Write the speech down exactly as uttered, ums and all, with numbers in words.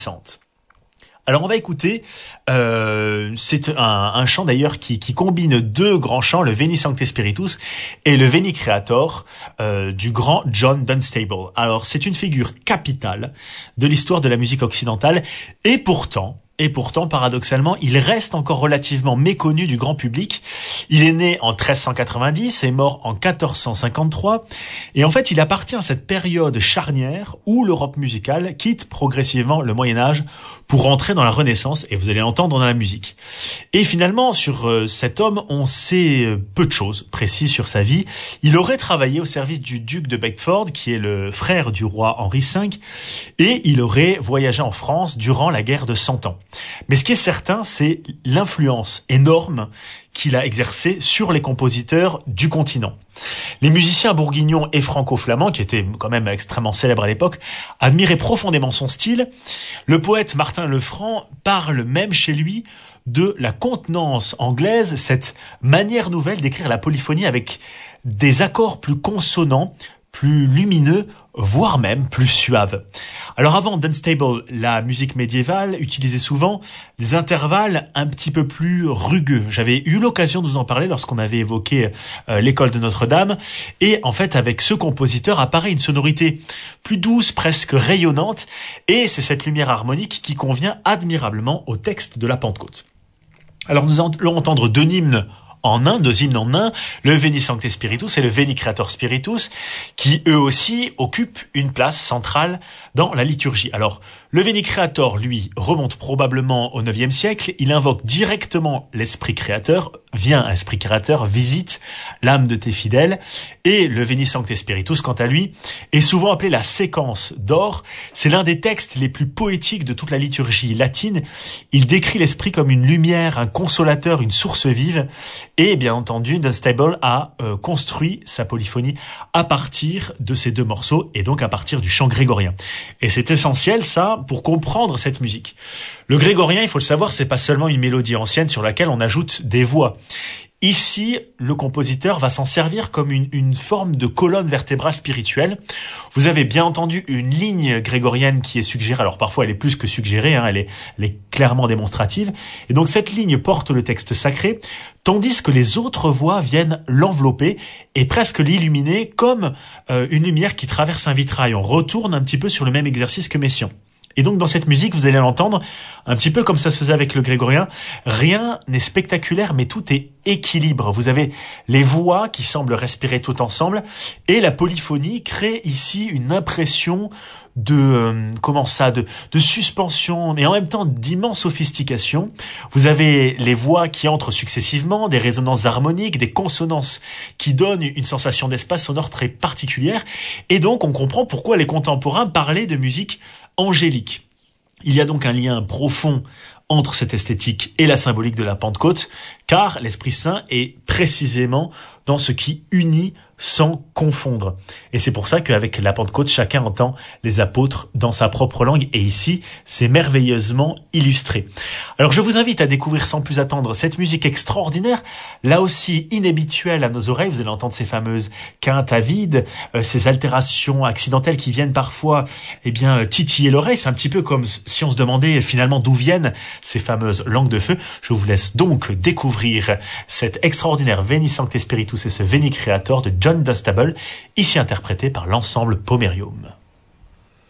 Sante. Alors on va écouter, euh, c'est un, un chant d'ailleurs qui, qui combine deux grands chants, le Veni Sancte Spiritus et le Veni Creator euh, du grand John Dunstable. Alors c'est une figure capitale de l'histoire de la musique occidentale et pourtant, et pourtant paradoxalement, il reste encore relativement méconnu du grand public. Il est né en treize cent quatre-vingt-dix et mort en quatorze cent cinquante-trois et en fait il appartient à cette période charnière où l'Europe musicale quitte progressivement le Moyen-Âge pour rentrer dans la Renaissance, et vous allez l'entendre dans la musique. Et finalement, sur euh, cet homme, on sait euh, peu de choses précises sur sa vie. Il aurait travaillé au service du duc de Bedford, qui est le frère du roi Henri cinq, et il aurait voyagé en France durant la guerre de Cent Ans. Mais ce qui est certain, c'est l'influence énorme qu'il a exercée sur les compositeurs du continent. Les musiciens bourguignons et franco-flamands, qui étaient quand même extrêmement célèbres à l'époque, admiraient profondément son style. Le poète Martin Lefranc parle même chez lui de la contenance anglaise, cette manière nouvelle d'écrire la polyphonie avec des accords plus consonants, plus lumineux, voire même plus suaves. Alors avant Dunstable, la musique médiévale utilisait souvent des intervalles un petit peu plus rugueux. J'avais eu l'occasion de vous en parler lorsqu'on avait évoqué euh, l'école de Notre-Dame. Et en fait, avec ce compositeur apparaît une sonorité plus douce, presque rayonnante. Et c'est cette lumière harmonique qui convient admirablement au texte de la Pentecôte. Alors nous allons entendre deux hymnes en un, deux hymnes en un, le Veni Sancte Spiritus et le Veni Creator Spiritus, qui eux aussi occupent une place centrale dans la liturgie. Alors, le Veni Creator, lui, remonte probablement au neuvième siècle. Il invoque directement l'Esprit Créateur. Viens, Esprit Créateur, visite l'âme de tes fidèles. Et le Veni Sancte Spiritus, quant à lui, est souvent appelé la séquence d'or. C'est l'un des textes les plus poétiques de toute la liturgie latine. Il décrit l'Esprit comme une lumière, un consolateur, une source vive. Et bien entendu, Dunstable a euh, construit sa polyphonie à partir de ces deux morceaux et donc à partir du chant grégorien. Et c'est essentiel ça pour comprendre cette musique. Le grégorien, il faut le savoir, c'est pas seulement une mélodie ancienne sur laquelle on ajoute des voix. Ici, le compositeur va s'en servir comme une, une forme de colonne vertébrale spirituelle. Vous avez bien entendu une ligne grégorienne qui est suggérée. Alors parfois, elle est plus que suggérée, hein, elle est, elle est clairement démonstrative. Et donc cette ligne porte le texte sacré, tandis que les autres voix viennent l'envelopper et presque l'illuminer comme euh, une lumière qui traverse un vitrail. On retourne un petit peu sur le même exercice que Messiaen. Et donc dans cette musique, vous allez l'entendre, un petit peu comme ça se faisait avec le grégorien, rien n'est spectaculaire, mais tout est équilibre. Vous avez les voix qui semblent respirer tout ensemble, et la polyphonie crée ici une impression de euh, comment ça, de, de suspension, et en même temps d'immense sophistication. Vous avez les voix qui entrent successivement, des résonances harmoniques, des consonances qui donnent une sensation d'espace sonore très particulière, et donc on comprend pourquoi les contemporains parlaient de musique angélique. Il y a donc un lien profond entre cette esthétique et la symbolique de la Pentecôte, car l'Esprit Saint est précisément dans ce qui unit sans confondre. Et c'est pour ça qu'avec la Pentecôte, chacun entend les apôtres dans sa propre langue, et ici, c'est merveilleusement illustré. Alors je vous invite à découvrir sans plus attendre cette musique extraordinaire, là aussi inhabituelle à nos oreilles. Vous allez entendre ces fameuses quintes à vide, euh, ces altérations accidentelles qui viennent parfois eh bien titiller l'oreille. C'est un petit peu comme si on se demandait finalement d'où viennent ces fameuses langues de feu. Je vous laisse donc découvrir cet extraordinaire Veni Sancte Spiritus et ce Veni Creator de John Dunstable, ici interprété par l'ensemble Pomerium.